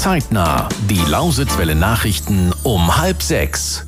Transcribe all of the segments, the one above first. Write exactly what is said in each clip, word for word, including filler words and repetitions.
Zeitnah. Die Lausitzwelle Nachrichten um halb sechs.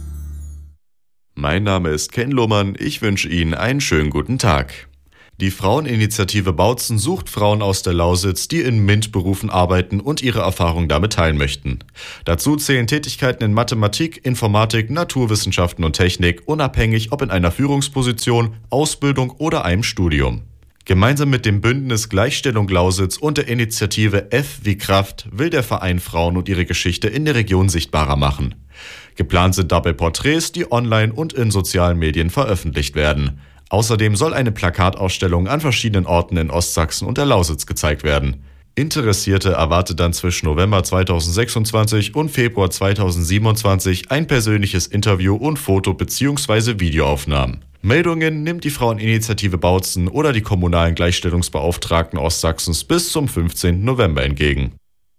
Mein Name ist Ken Lohmann. Ich wünsche Ihnen einen schönen guten Tag. Die Fraueninitiative Bautzen sucht Frauen aus der Lausitz, die in MINT-Berufen arbeiten und ihre Erfahrung damit teilen möchten. Dazu zählen Tätigkeiten in Mathematik, Informatik, Naturwissenschaften und Technik, unabhängig ob in einer Führungsposition, Ausbildung oder einem Studium. Gemeinsam mit dem Bündnis Gleichstellung Lausitz und der Initiative F wie Kraft will der Verein Frauen und ihre Geschichte in der Region sichtbarer machen. Geplant sind dabei Porträts, die online und in sozialen Medien veröffentlicht werden. Außerdem soll eine Plakatausstellung an verschiedenen Orten in Ostsachsen und der Lausitz gezeigt werden. Interessierte erwartet dann zwischen November zweitausendsechsundzwanzig und Februar zweitausendsiebenundzwanzig ein persönliches Interview und Foto- bzw. Videoaufnahmen. Meldungen nimmt die Fraueninitiative Bautzen oder die kommunalen Gleichstellungsbeauftragten Ostsachsens bis zum fünfzehnten November entgegen.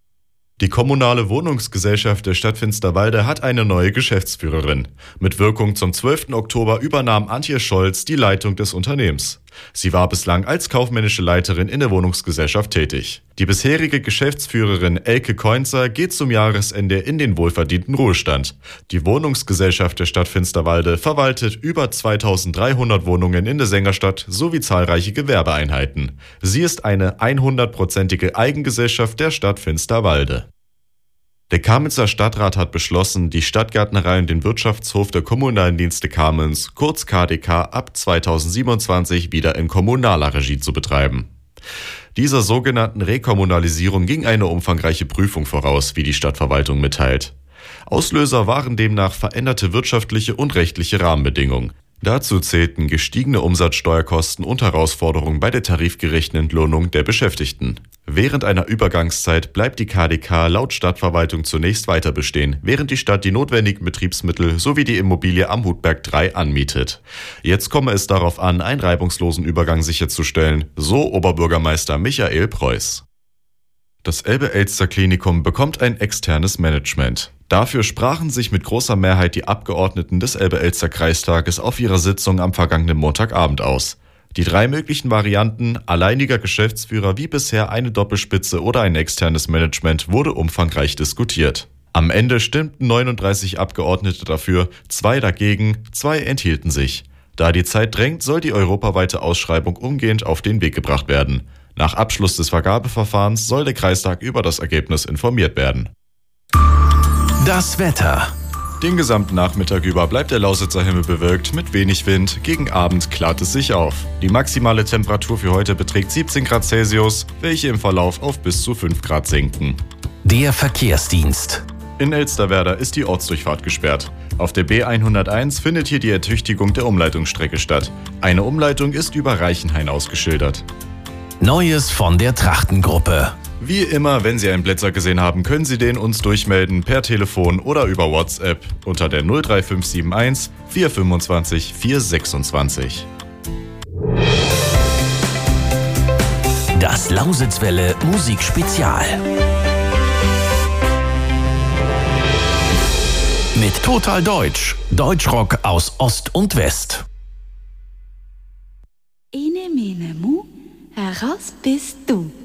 Die kommunale Wohnungsgesellschaft der Stadt Finsterwalde hat eine neue Geschäftsführerin. Mit Wirkung zum zwölften Oktober übernahm Antje Scholz die Leitung des Unternehmens. Sie war bislang als kaufmännische Leiterin in der Wohnungsgesellschaft tätig. Die bisherige Geschäftsführerin Elke Keunzer geht zum Jahresende in den wohlverdienten Ruhestand. Die Wohnungsgesellschaft der Stadt Finsterwalde verwaltet über zweitausenddreihundert Wohnungen in der Sängerstadt sowie zahlreiche Gewerbeeinheiten. Sie ist eine hundertprozentige Eigengesellschaft der Stadt Finsterwalde. Der Kamenzer Stadtrat hat beschlossen, die Stadtgärtnerei und den Wirtschaftshof der kommunalen Dienste Kamenz, kurz K D K, ab zweitausendsiebenundzwanzig wieder in kommunaler Regie zu betreiben. Dieser sogenannten Rekommunalisierung ging eine umfangreiche Prüfung voraus, wie die Stadtverwaltung mitteilt. Auslöser waren demnach veränderte wirtschaftliche und rechtliche Rahmenbedingungen. Dazu zählten gestiegene Umsatzsteuerkosten und Herausforderungen bei der tarifgerechten Entlohnung der Beschäftigten. Während einer Übergangszeit bleibt die K D K laut Stadtverwaltung zunächst weiter bestehen, während die Stadt die notwendigen Betriebsmittel sowie die Immobilie am Hutberg drei anmietet. Jetzt komme es darauf an, einen reibungslosen Übergang sicherzustellen, so Oberbürgermeister Michael Preuß. Das Elbe-Elster-Klinikum bekommt ein externes Management. Dafür sprachen sich mit großer Mehrheit die Abgeordneten des Elbe-Elster-Kreistages auf ihrer Sitzung am vergangenen Montagabend aus. Die drei möglichen Varianten, alleiniger Geschäftsführer wie bisher, eine Doppelspitze oder ein externes Management, wurde umfangreich diskutiert. Am Ende stimmten neununddreißig Abgeordnete dafür, zwei dagegen, zwei enthielten sich. Da die Zeit drängt, soll die europaweite Ausschreibung umgehend auf den Weg gebracht werden. Nach Abschluss des Vergabeverfahrens soll der Kreistag über das Ergebnis informiert werden. Das Wetter. Den gesamten Nachmittag über bleibt der Lausitzer Himmel bewölkt mit wenig Wind. Gegen Abend klart es sich auf. Die maximale Temperatur für heute beträgt siebzehn Grad Celsius, welche im Verlauf auf bis zu fünf Grad sinken. Der Verkehrsdienst. In Elsterwerda ist die Ortsdurchfahrt gesperrt. Auf der B hunderteins findet hier die Ertüchtigung der Umleitungsstrecke statt. Eine Umleitung ist über Reichenhain ausgeschildert. Neues von der Trachtengruppe. Wie immer, wenn Sie einen Blitzer gesehen haben, können Sie den uns durchmelden per Telefon oder über WhatsApp unter der null drei fünf sieben eins vier fünfundzwanzig vier sechsundzwanzig. Das Lausitzwelle Musikspezial. Mit Total Deutsch. Deutschrock aus Ost und West. Ene, mene, mu, heraus bist du.